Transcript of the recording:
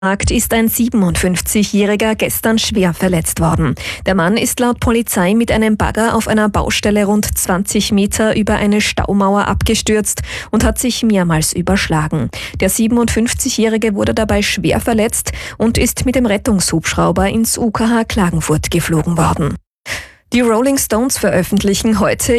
Ist ein 57-Jähriger gestern schwer verletzt worden. Der Mann ist laut Polizei mit einem Bagger auf einer Baustelle rund 20 Meter über eine Staumauer abgestürzt und hat sich mehrmals überschlagen. Der 57-Jährige wurde dabei schwer verletzt und ist mit dem Rettungshubschrauber ins UKH Klagenfurt geflogen worden. Die Rolling Stones veröffentlichen heute